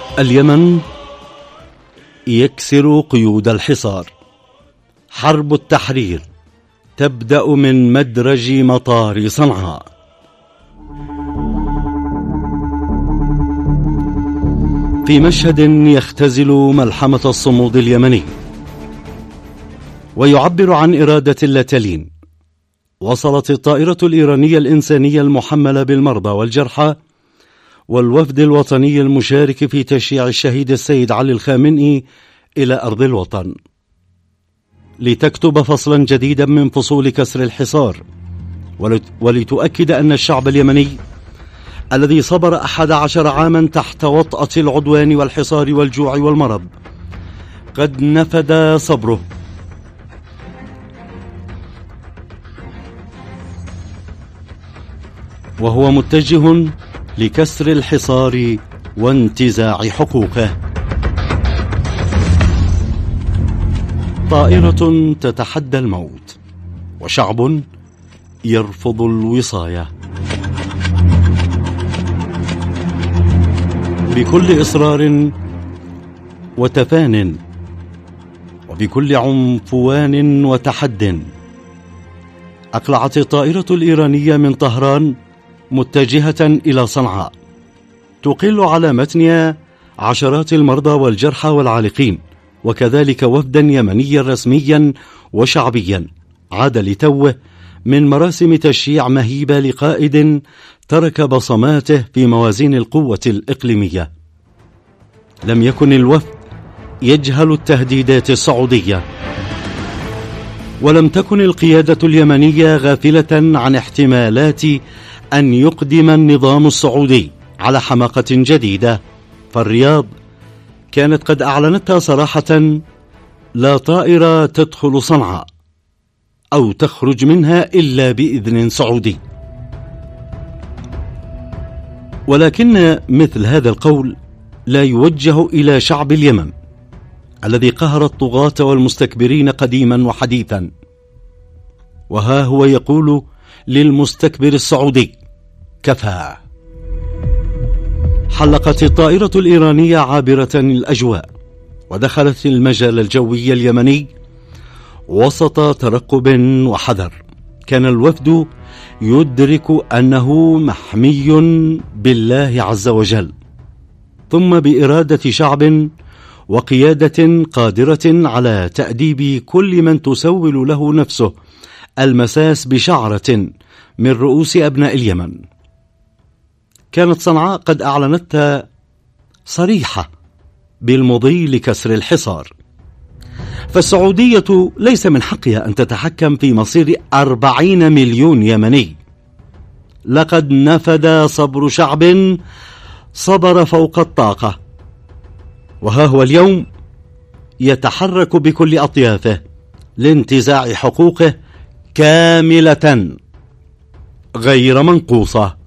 اليمن يكسر قيود الحصار. حرب التحرير تبدأ من مدرج مطار صنعاء. في مشهد يختزل ملحمة الصمود اليمني ويعبر عن إرادة لا تلين، وصلت الطائرة الإيرانية الإنسانية المحملة بالمرضى والجرحى والوفد الوطني المشارك في تشييع الشهيد السيد علي الخامنئي إلى أرض الوطن لتكتب فصلا جديدا من فصول كسر الحصار، ولتؤكد أن الشعب اليمني الذي صبر 11 عاما تحت وطأة العدوان والحصار والجوع والمرض قد نفد صبره، وهو متجه لكسر الحصار وانتزاع حقوقه. طائرة تتحدى الموت وشعب يرفض الوصاية. بكل إصرار وتفان وبكل عنفوان وتحد أقلعت الطائرة الإيرانية من طهران متجهة إلى صنعاء، تقل على متنها عشرات المرضى والجرحى والعالقين، وكذلك وفدا يمنيا رسميا وشعبيا عاد لتوه من مراسم تشييع مهيبة لقائد ترك بصماته في موازين القوة الإقليمية. لم يكن الوفد يجهل التهديدات السعودية، ولم تكن القيادة اليمنية غافلة عن احتمالات أن يقدم النظام السعودي على حماقة جديدة، فالرياض كانت قد أعلنتها صراحة: لا طائرة تدخل صنعاء أو تخرج منها إلا بإذن سعودي. ولكن مثل هذا القول لا يوجه إلى شعب اليمن الذي قهر الطغاة والمستكبرين قديما وحديثا، وها هو يقول للمستكبر السعودي: كفى. حلقت الطائرة الإيرانية عابرة الأجواء ودخلت المجال الجوي اليمني وسط ترقب وحذر. كان الوفد يدرك أنه محمي بالله عز وجل، ثم بإرادة شعب وقيادة قادرة على تأديب كل من تسول له نفسه المساس بشعرة من رؤوس أبناء اليمن. كانت صنعاء قد أعلنتها صريحة بالمضي لكسر الحصار، فالسعودية ليس من حقها أن تتحكم في مصير 40 مليون يمني. لقد نفد صبر شعب صبر فوق الطاقة، وها هو اليوم يتحرك بكل أطيافه لانتزاع حقوقه كاملة غير منقوصة.